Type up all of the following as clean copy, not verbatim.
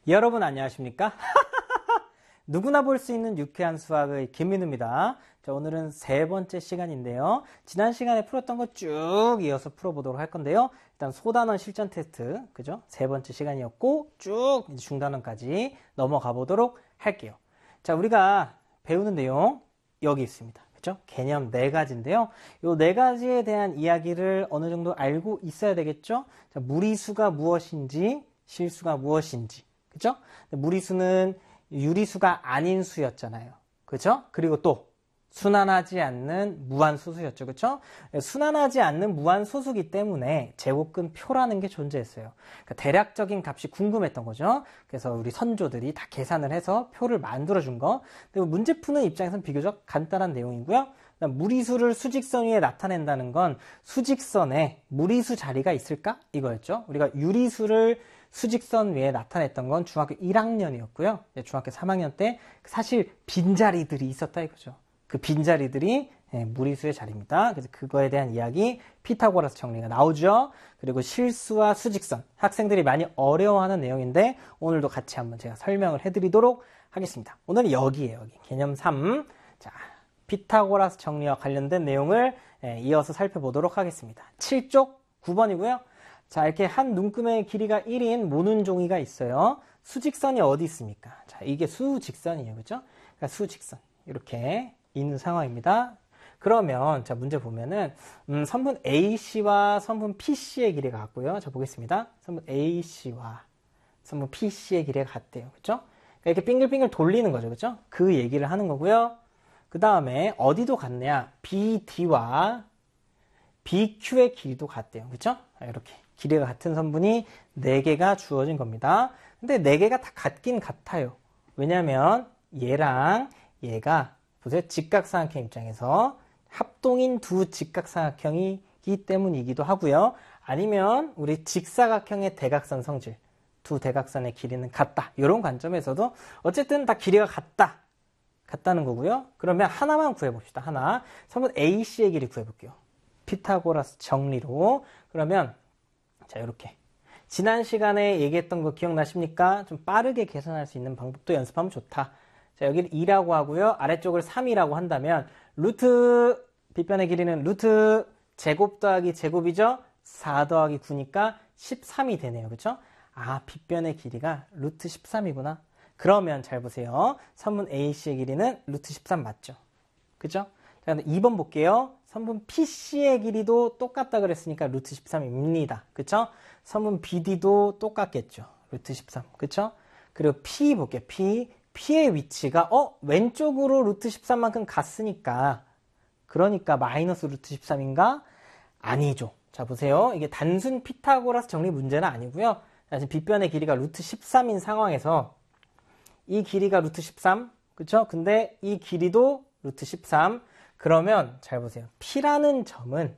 여러분 안녕하십니까? 누구나 볼 수 있는 유쾌한 수학의 김민우입니다. 자, 오늘은 세 번째 시간인데요. 지난 시간에 풀었던 거 쭉 이어서 풀어보도록 할 건데요. 일단 소단원 실전 테스트, 그죠? 세 번째 시간이었고 쭉 중단원까지 넘어가 보도록 할게요. 자, 우리가 배우는 내용 여기 있습니다. 그죠? 개념 네 가지인데요. 이 네 가지에 대한 이야기를 어느 정도 알고 있어야 되겠죠? 자, 무리수가 무엇인지, 실수가 무엇인지, 그죠? 무리수는 유리수가 아닌 수였잖아요. 그죠? 그리고 또 순환하지 않는 무한소수였죠. 그죠? 순환하지 않는 무한소수기 때문에 제곱근표라는 게 존재했어요. 그러니까 대략적인 값이 궁금했던 거죠. 그래서 우리 선조들이 다 계산을 해서 표를 만들어준 거. 그리고 문제 푸는 입장에서는 비교적 간단한 내용이고요. 무리수를 수직선 위에 나타낸다는 건 수직선에 무리수 자리가 있을까? 이거였죠. 우리가 유리수를 수직선 위에 나타냈던 건 중학교 1학년이었고요. 중학교 3학년 때 사실 빈자리들이 있었다 이거죠. 그 빈자리들이 무리수의 자리입니다. 그래서 그거에 대한 이야기 피타고라스 정리가 나오죠. 그리고 실수와 수직선, 학생들이 많이 어려워하는 내용인데 오늘도 같이 한번 제가 설명을 해드리도록 하겠습니다. 오늘은 여기에요. 여기 개념 3. 자, 피타고라스 정리와 관련된 내용을 이어서 살펴보도록 하겠습니다. 7쪽 9번이고요. 자, 이렇게 한 눈금의 길이가 1인 모눈종이가 있어요. 수직선이 어디 있습니까? 자, 이게 수직선이에요. 그죠? 그러니까 수직선. 이렇게 있는 상황입니다. 그러면, 자, 문제 보면은, 선분 AC와 선분 PC의 길이가 같고요. 자, 보겠습니다. 선분 AC와 선분 PC의 길이가 같대요. 그죠? 그러니까 이렇게 빙글빙글 돌리는 거죠. 그죠? 그 얘기를 하는 거고요. 그 다음에, 어디도 같냐? BD와 BQ의 길이도 같대요. 그죠? 이렇게. 길이가 같은 선분이 4개가 주어진 겁니다. 근데 4개가 다 같긴 같아요. 왜냐면 얘랑 얘가 보세요. 직각삼각형 입장에서 합동인 두 직각삼각형이기 때문이기도 하고요. 아니면 우리 직사각형의 대각선 성질, 두 대각선의 길이는 같다. 이런 관점에서도 어쨌든 다 길이가 같다는 거고요. 그러면 하나만 구해봅시다. 하나. 선분 AC의 길이 구해볼게요. 피타고라스 정리로. 그러면 자, 이렇게. 지난 시간에 얘기했던 거 기억나십니까? 좀 빠르게 계산할 수 있는 방법도 연습하면 좋다. 자, 여기를 2라고 하고요. 아래쪽을 3이라고 한다면, 루트, 빗변의 길이는 루트 제곱 더하기 제곱이죠? 4 더하기 9니까 13이 되네요. 그쵸? 아, 빗변의 길이가 루트 13이구나. 그러면 잘 보세요. 선분 AC의 길이는 루트 13 맞죠? 그죠? 자, 2번 볼게요. 선분 PC의 길이도 똑같다 그랬으니까 루트 13입니다. 그쵸? 선분 BD도 똑같겠죠. 루트 13. 그쵸? 그리고 P 볼게요. P의 위치가, 왼쪽으로 루트 13만큼 갔으니까, 그러니까 마이너스 루트 13인가? 아니죠. 자, 보세요. 이게 단순 피타고라스 정리 문제는 아니고요. 지금 빗변의 길이가 루트 13인 상황에서, 이 길이가 루트 13. 그쵸? 근데 이 길이도 루트 13. 그러면 잘 보세요. P라는 점은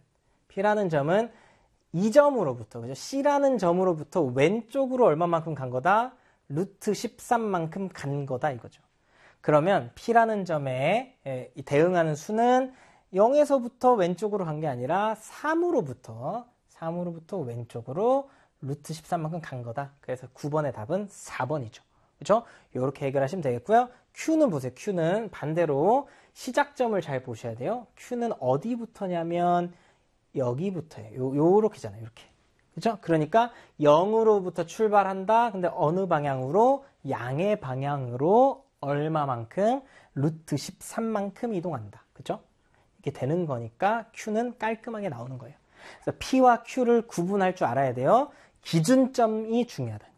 이 점으로부터, 그죠? C라는 점으로부터 왼쪽으로 얼마만큼 간 거다? 루트 13만큼 간 거다 이거죠. 그러면 P라는 점에 대응하는 수는 0에서부터 왼쪽으로 간 게 아니라 3으로부터 왼쪽으로 루트 13만큼 간 거다. 그래서 9번의 답은 4번이죠. 그죠? 이렇게 해결하시면 되겠고요. Q는 보세요. Q는 반대로 시작점을 잘 보셔야 돼요. Q는 어디부터냐면 여기부터예요. 요렇게잖아요. 이렇게. 그죠? 그러니까 0으로부터 출발한다. 근데 어느 방향으로? 양의 방향으로 얼마만큼? 루트 13만큼 이동한다. 그죠? 이렇게 되는 거니까 Q는 깔끔하게 나오는 거예요. 그래서 P와 Q를 구분할 줄 알아야 돼요. 기준점이 중요하다.